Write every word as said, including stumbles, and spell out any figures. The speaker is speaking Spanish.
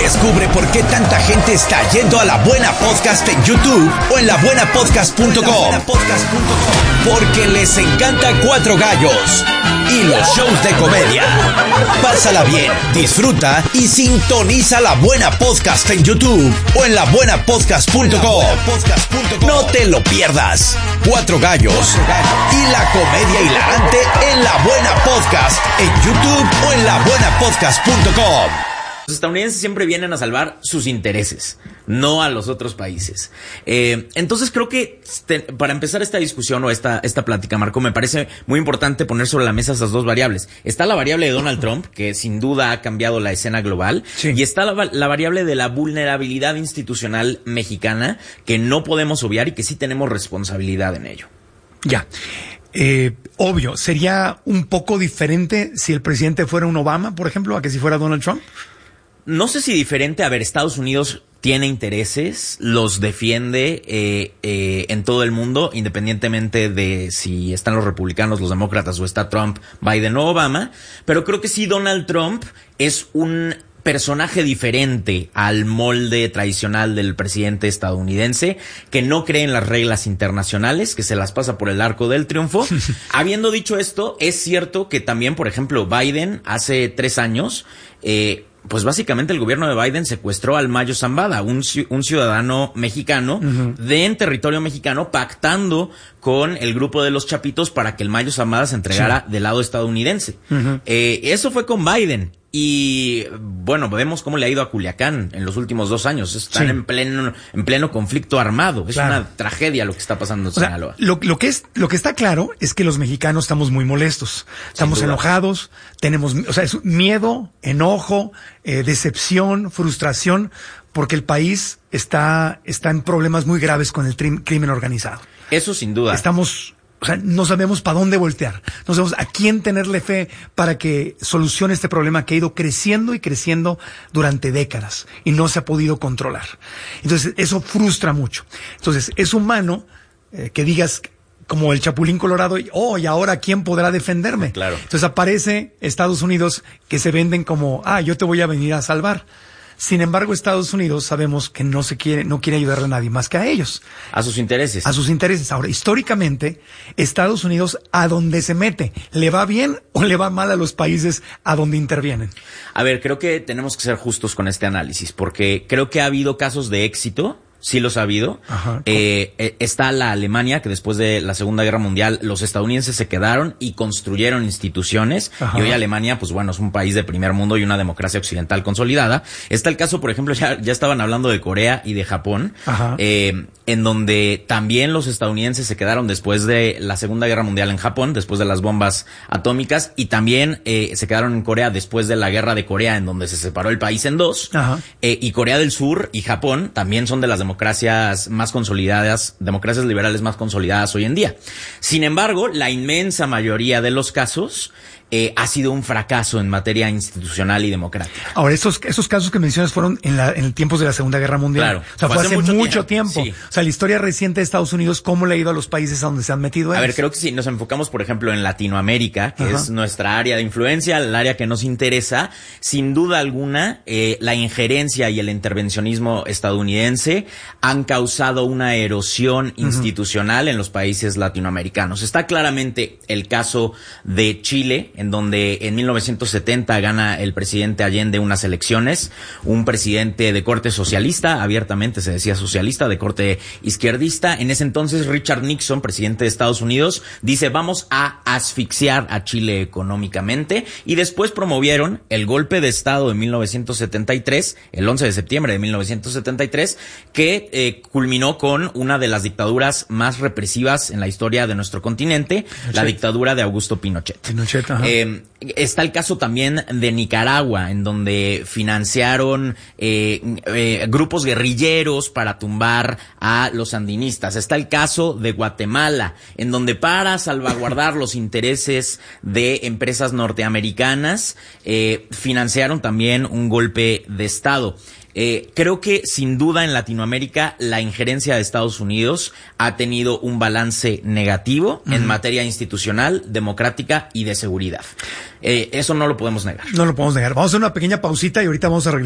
Descubre por qué tanta gente está yendo a La Buena Podcast en YouTube o en la buena podcast punto com. Porque les encanta Cuatro Gallos y los shows de comedia. Pásala bien, disfruta y sintoniza La Buena Podcast en YouTube o en la buena podcast punto com. No te lo pierdas. Cuatro Gallos y la comedia hilarante en La Buena Podcast en YouTube o en la buena podcast punto com. Los estadounidenses siempre vienen a salvar sus intereses, no a los otros países. Eh, entonces creo que te, para empezar esta discusión o esta, esta plática, Marco, me parece muy importante poner sobre la mesa esas dos variables. Está la variable de Donald Trump, que sin duda ha cambiado la escena global, sí. Y está la, la variable de la vulnerabilidad institucional mexicana, que no podemos obviar y que sí tenemos responsabilidad en ello. Ya. Eh, obvio, sería un poco diferente si el presidente fuera un Obama, por ejemplo, a que si fuera Donald Trump. No sé si diferente. A ver, Estados Unidos tiene intereses, los defiende eh, eh, en todo el mundo, independientemente de si están los republicanos, los demócratas o está Trump, Biden o Obama. Pero creo que sí, Donald Trump es un personaje diferente al molde tradicional del presidente estadounidense, que no cree en las reglas internacionales, que se las pasa por el arco del triunfo. Habiendo dicho esto, es cierto que también, por ejemplo, Biden hace tres años... Eh, Pues básicamente el gobierno de Biden secuestró al Mayo Zambada, un, un ciudadano mexicano uh-huh. de en territorio mexicano, pactando con el grupo de los Chapitos para que el Mayo Zambada se entregara sí. del lado estadounidense. Uh-huh. Eh, eso fue con Biden. Y bueno, vemos cómo le ha ido a Culiacán en los últimos dos años. Están sí. en pleno en pleno conflicto armado. Es claro. una tragedia lo que está pasando en o Sinaloa. Sea, lo, lo que es lo que está claro es que los mexicanos estamos muy molestos. Estamos enojados, tenemos, o sea, es miedo, enojo, eh, decepción, frustración, porque el país está está en problemas muy graves con el tri- crimen organizado. Eso sin duda. Estamos O sea, no sabemos para dónde voltear, no sabemos a quién tenerle fe para que solucione este problema que ha ido creciendo y creciendo durante décadas y no se ha podido controlar. Entonces, eso frustra mucho. Entonces, es humano eh, que digas como el Chapulín Colorado, oh, ¿y ahora quién podrá defenderme? Claro. Entonces aparece Estados Unidos que se venden como, ah, yo te voy a venir a salvar. Sin embargo, Estados Unidos sabemos que no se quiere, no quiere ayudarle a nadie más que a ellos. A sus intereses. A sus intereses. Ahora, históricamente, Estados Unidos, a donde se mete, ¿le va bien o le va mal a los países a donde intervienen? A ver, creo que tenemos que ser justos con este análisis, porque creo que ha habido casos de éxito. Sí los ha habido. Ajá, eh, eh, está la Alemania, que después de la Segunda Guerra Mundial los estadounidenses se quedaron y construyeron instituciones. Ajá. Y hoy Alemania, pues bueno, es un país de primer mundo y una democracia occidental consolidada. Está el caso, por ejemplo, ya, ya estaban hablando de Corea y de Japón, eh, en donde también los estadounidenses se quedaron después de la Segunda Guerra Mundial en Japón, después de las bombas atómicas, y también eh, se quedaron en Corea después de la Guerra de Corea, en donde se separó el país en dos. Ajá. Eh, y Corea del Sur y Japón también son de las democracias democracias más consolidadas, democracias liberales más consolidadas hoy en día. Sin embargo, la inmensa mayoría de los casos eh, ha sido un fracaso en materia institucional y democrática. Ahora, esos, esos casos que mencionas fueron en, la, en tiempos de la Segunda Guerra Mundial. Claro. O sea, fue, fue hace, hace mucho, mucho tiempo. tiempo. Sí. O sea, la historia reciente de Estados Unidos, ¿cómo le ha ido a los países a donde se han metido ellos? A ver, creo que si nos enfocamos, por ejemplo, en Latinoamérica, que Ajá. es nuestra área de influencia, el área que nos interesa, sin duda alguna, eh, la injerencia y el intervencionismo estadounidense han causado una erosión uh-huh. institucional en los países latinoamericanos. Está claramente el caso de Chile, en donde en mil novecientos setenta gana el presidente Allende unas elecciones, un presidente de corte socialista, abiertamente se decía socialista, de corte izquierdista. En ese entonces Richard Nixon, presidente de Estados Unidos, dice vamos a asfixiar a Chile económicamente, y después promovieron el golpe de Estado de mil novecientos setenta y tres, el once de septiembre de mil novecientos setenta y tres, que eh, culminó con una de las dictaduras más represivas en la historia de nuestro continente, Pinochet. La dictadura de Augusto Pinochet. Pinochet, ajá. Eh, está el caso también de Nicaragua, en donde financiaron eh, eh, grupos guerrilleros para tumbar a los sandinistas. Está el caso de Guatemala, en donde para salvaguardar los intereses de empresas norteamericanas eh, financiaron también un golpe de Estado. Eh, creo que sin duda en Latinoamérica la injerencia de Estados Unidos ha tenido un balance negativo uh-huh. en materia institucional, democrática y de seguridad. Eh, eso no lo podemos negar. No lo podemos negar. Vamos a hacer una pequeña pausita y ahorita vamos a regresar.